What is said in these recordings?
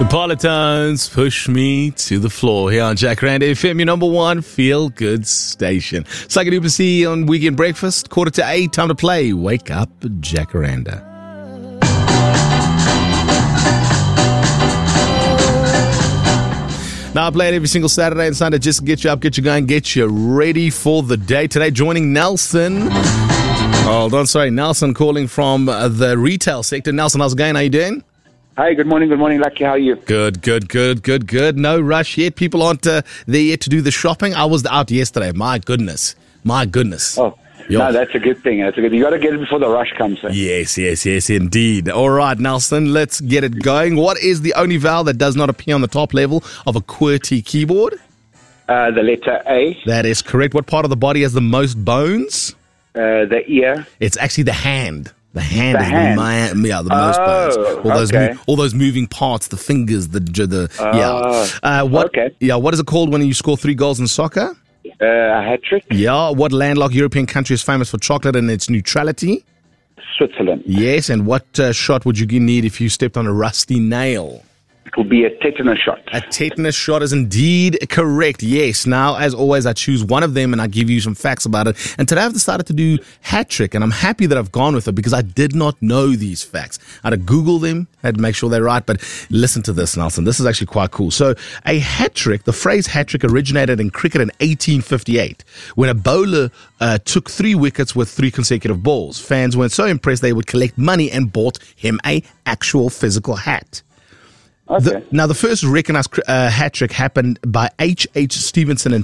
Politones push me to the floor here on Jacaranda FM, your number one feel-good station. Sakadupa C on Weekend Breakfast, 7:45, time to play. Wake up, Jacaranda. Now I play it every single Saturday and Sunday just to get you up, get you going, get you ready for the day. Today joining Nelson. Nelson calling from the retail sector. Nelson, how's it going? How you doing? Hi, good morning, Lucky. How are you? Good. No rush yet. People aren't there yet to do the shopping. I was out yesterday. My goodness. Oh, no, that's a good thing. You got to get it before the rush comes. Eh? Yes, indeed. All right, Nelson, let's get it going. What is the only vowel that does not appear on the top level of a QWERTY keyboard? The letter A. That is correct. What part of the body has the most bones? The ear. It's actually the hand. The hand is the most bones. All those moving parts, the fingers, what is it called when you score 3 goals in soccer? A hat-trick. Yeah. What landlocked European country is famous for chocolate and its neutrality? Switzerland. Yes. And what shot would you need if you stepped on a rusty nail? It will be a tetanus shot. A tetanus shot is indeed correct, yes. Now, as always, I choose one of them and I give you some facts about it. And today I've decided to do hat trick, and I'm happy that I've gone with it because I did not know these facts. I had to Google them, had to make sure they're right, but listen to this, Nelson. This is actually quite cool. So a hat trick, the phrase hat trick originated in cricket in 1858 when a bowler took 3 wickets with 3 consecutive balls. Fans weren't so impressed they would collect money and bought him a actual physical hat. Okay. The first recognized hat trick happened by H.H. Stevenson in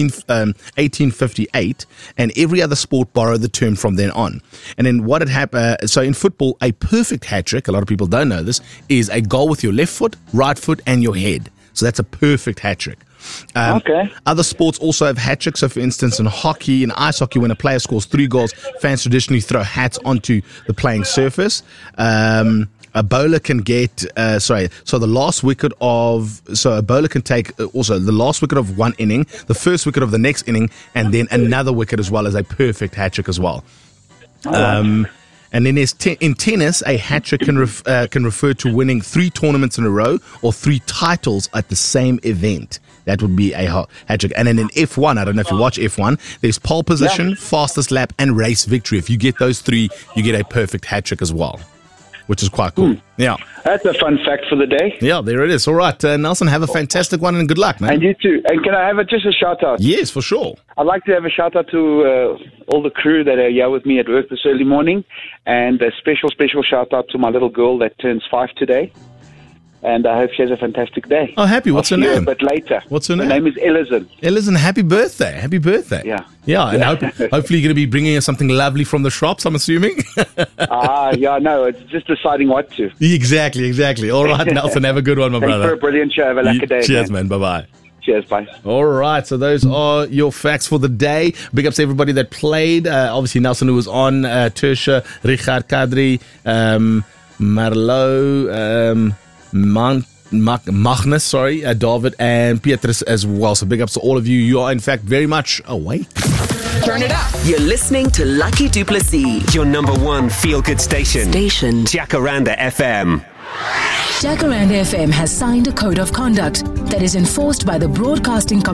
1858, and every other sport borrowed the term from then on. And then what had happened, so in football, a perfect hat trick, a lot of people don't know this, is a goal with your left foot, right foot, and your head. So that's a perfect hat trick. Other sports also have hat tricks. So, for instance, in hockey, in ice hockey, when a player scores 3 goals, fans traditionally throw hats onto the playing surface. A bowler can get, a bowler can take also the last wicket of one inning, the first wicket of the next inning, and then another wicket as well as a perfect hat trick as well. And then there's in tennis, a hat trick can refer to winning 3 tournaments in a row or 3 titles at the same event. That would be a hat trick. And then in F1, I don't know if you watch F1, there's pole position, fastest lap, and race victory. If you get those 3, you get a perfect hat trick as well, which is quite cool. Yeah. That's a fun fact for the day. Yeah, there it is. All right, Nelson, have a fantastic one and good luck, man. And you too. And can I have just a shout-out? Yes, for sure. I'd like to have a shout-out to all the crew that are here with me at work this early morning, and a special shout-out to my little girl that turns 5 today. And I hope she has a fantastic day. Oh, happy. What's her name? A bit later. What's her name? Her name is Ellison. Ellison, happy birthday. Happy birthday. Yeah. Yeah, and hopefully you're going to be bringing us something lovely from the shops, I'm assuming. It's just deciding what to. Exactly. All right, Nelson, have a good one, my brother. Thanks for a brilliant show. Have a lucky day. Cheers, man. Bye-bye. Cheers, bye. All right, so those are your facts for the day. Big ups to everybody that played. Obviously, Nelson, who was on, Tersha, Richard Kadri, Marlo, Magnus, David and Beatrice as well. So big ups to all of you. You are, in fact, very much awake. Turn it up. You're listening to Lucky Duplessis, your number one feel-good station. Jacaranda FM. Jacaranda FM has signed a code of conduct that is enforced by the Broadcasting